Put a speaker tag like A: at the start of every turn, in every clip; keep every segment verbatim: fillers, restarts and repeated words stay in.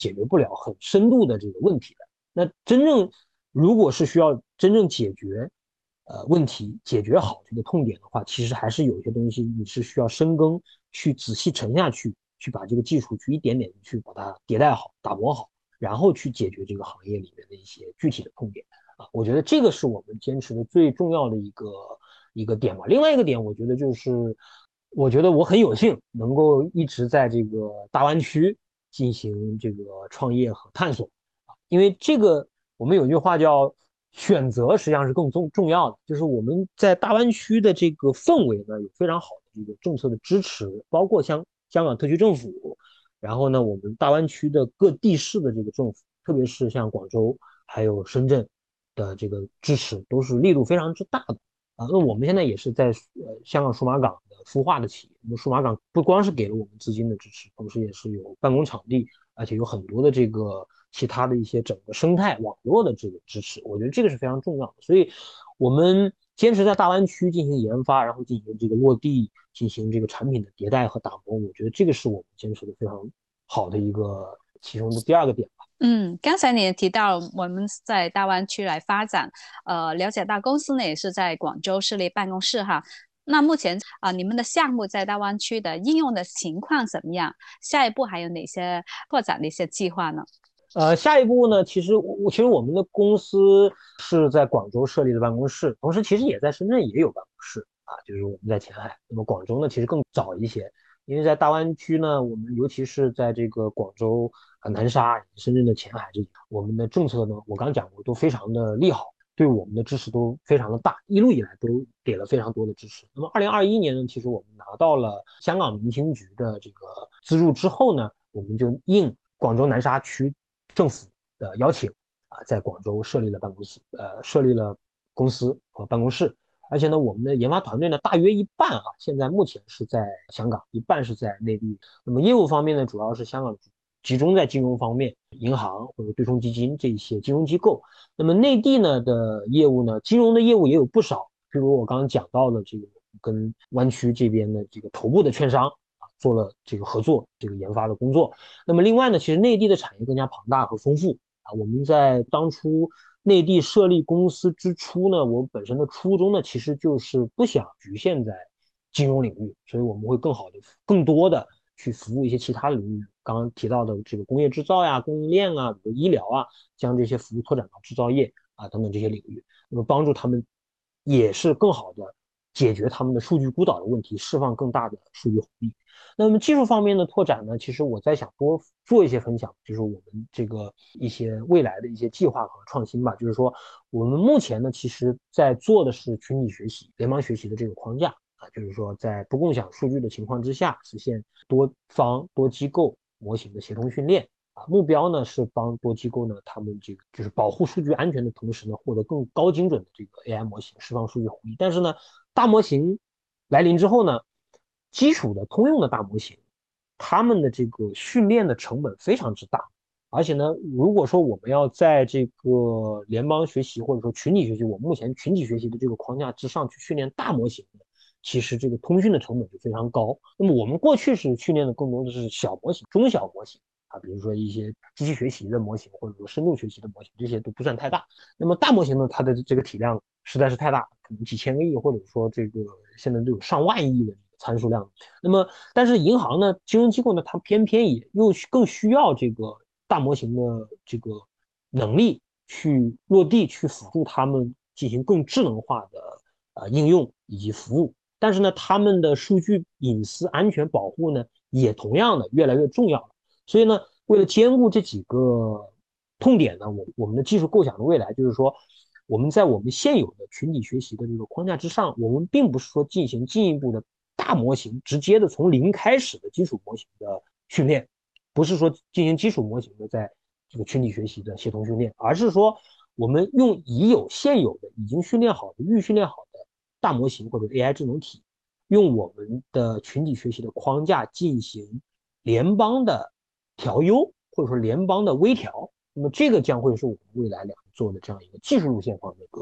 A: 解决不了很深度的这个问题的。那真正如果是需要真正解决呃问题，解决好这个痛点的话，其实还是有一些东西你是需要深耕，去仔细沉下去，去把这个技术去一点点去把它迭代好、打磨好，然后去解决这个行业里面的一些具体的痛点啊。我觉得这个是我们坚持的最重要的一个一个点吧。另外一个点，我觉得就是，我觉得我很有幸能够一直在这个大湾区进行这个创业和探索啊，因为这个我们有句话叫选择实际上是更重重要的，就是我们在大湾区的这个氛围呢有非常好的这个政策的支持，包括像香港特区政府，然后呢我们大湾区的各地市的这个政府，特别是像广州还有深圳的这个支持，都是力度非常之大的。啊，那我们现在也是在呃香港数码港的孵化的企业，那么数码港不光是给了我们资金的支持，同时也是有办公场地，而且有很多的这个其他的一些整个生态网络的这个支持，我觉得这个是非常重要的。所以，我们坚持在大湾区进行研发，然后进行这个落地，进行这个产品的迭代和打磨，我觉得这个是我们坚持的非常好的一个其中的第二个点吧。
B: 嗯，刚才你也提到我们在大湾区来发展，呃，了解到公司呢也是在广州设立办公室哈。那目前啊、呃你们的项目在大湾区的应用的情况怎么样？下一步还有哪些拓展的一些计划呢？
A: 呃，下一步呢，其实我其实我们的公司是在广州设立的办公室，同时其实也在深圳也有办公室啊，就是我们在前海。那么广州呢，其实更早一些，因为在大湾区呢，我们尤其是在这个广州啊、南沙、深圳的前海这里，我们的政策呢，我刚讲过，都非常的利好，对我们的支持都非常的大，一路以来都给了非常多的支持。那么二零二一年呢，其实我们拿到了香港民情局的这个资助之后呢，我们就应广州南沙区政府的邀请啊，在广州设立了办公室，呃，设立了公司和办公室。而且呢，我们的研发团队呢，大约一半啊，现在目前是在香港，一半是在内地。那么业务方面呢，主要是香港集中在金融方面，银行或者对冲基金这些金融机构。那么内地呢的业务呢，金融的业务也有不少，譬如我刚刚讲到的这个跟湾区这边的这个头部的券商啊做了这个合作，这个研发的工作。那么另外呢，其实内地的产业更加庞大和丰富啊。我们在当初内地设立公司之初呢，我本身的初衷呢，其实就是不想局限在金融领域，所以我们会更好的、更多的去服务一些其他的领域。刚刚提到的这个工业制造呀、供应链啊、比如医疗啊，将这些服务拓展到制造业啊等等这些领域，那么帮助他们也是更好的解决他们的数据孤岛的问题，释放更大的数据红利。那么技术方面的拓展呢，其实我在想多做一些分享，就是我们这个一些未来的一些计划和创新吧。就是说，我们目前呢，其实在做的是群体学习、联邦学习的这个框架啊，就是说在不共享数据的情况之下，实现多方多机构模型的协同训练。啊，目标呢是帮多机构呢，他们这个就是保护数据安全的同时呢，获得更高精准的这个 A I 模型，释放数据红利。但是呢，大模型来临之后呢，基础的通用的大模型，他们的这个训练的成本非常之大，而且呢，如果说我们要在这个联邦学习或者说群体学习，我目前群体学习的这个框架之上去训练大模型，其实这个通讯的成本就非常高。那么我们过去是训练的更多的是小模型、中小模型啊，比如说一些机器学习的模型，或者说深度学习的模型，这些都不算太大。那么大模型呢，它的这个体量实在是太大，可能几千个亿，或者说这个现在都有上万亿的参数量。那么，但是银行呢，金融机构呢，它偏偏也又更需要这个大模型的这个能力去落地，去辅助他们进行更智能化的呃应用以及服务。但是呢，他们的数据隐私安全保护呢，也同样的越来越重要了。所以呢，为了兼顾这几个痛点呢，我我们的技术构想的未来就是说，我们在我们现有的群体学习的这个框架之上，我们并不是说进行进一步的大模型，直接的从零开始的基础模型的训练，不是说进行基础模型的在这个群体学习的协同训练，而是说我们用已有现有的已经训练好的预训练好的大模型或者 A I 智能体，用我们的群体学习的框架进行联邦的调优，或者说联邦的微调。那么这个将会是我们未来两做的这样一个技术路线方面的一个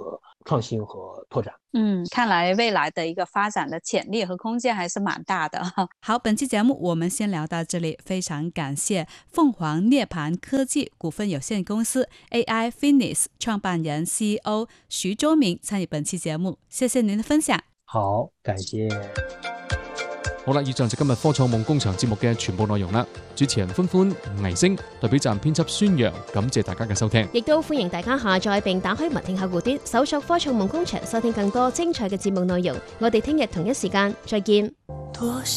A: 创新和拓展。
B: 嗯，看来未来的一个发展的潜力和空间还是蛮大的。
C: 好，本期节目我们先聊到这里，非常感谢凤凰涅槃科技股份有限公司 A I Finis 創辦人 C E O 徐周明參與本期節目，謝謝您的分享。
A: 好，感謝。
D: 好啦，以上就今日科創夢工場節目嘅全部內容啦。主持人歡歡、倪星，代表站編輯孫陽，感謝大家嘅收聽。
E: 亦都歡迎大家下載並打開文聽客戶端，搜索科創夢工場，收聽更多精彩嘅節目內容。我哋聽日同一時間再見。多